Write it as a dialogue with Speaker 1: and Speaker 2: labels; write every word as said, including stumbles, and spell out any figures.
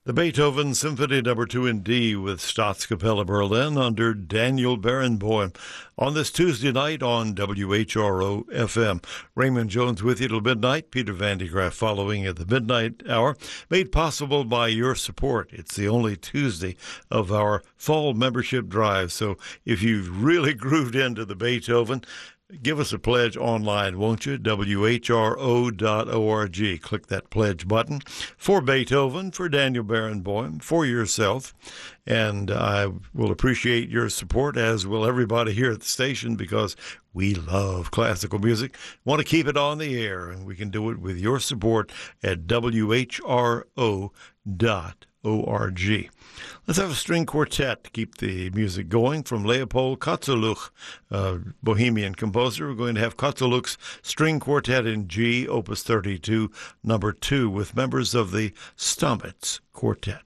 Speaker 1: The Beethoven Symphony Number Two in D with Staatskapelle Berlin under Daniel Barenboim on this Tuesday night on W H R O F M. Raymond Jones with you till midnight. Peter Van de Graaff following at the midnight hour. Made possible by your support. It's the only Tuesday of our fall membership drive. So if you've really grooved into the Beethoven, give us a pledge online, won't you? W H R O dot org. Click that pledge button for Beethoven, for Daniel Barenboim, for yourself. And I will appreciate your support, as will everybody here at the station, because we love classical music. Want to keep it on the air, and we can do it with your support at W H R O dot org. Let's have a string quartet to keep the music going from Leopold Kozeluch, a Bohemian composer. We're going to have Kozeluch's String Quartet in G, Opus thirty-two, number two, with members of the Stamets Quartet.